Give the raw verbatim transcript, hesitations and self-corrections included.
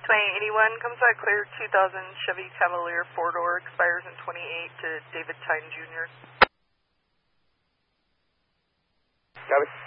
twenty-eight eighty-one, comes out clear two thousand Chevy Cavalier four-door, expires in twenty-eight to David Tyne Junior Copy.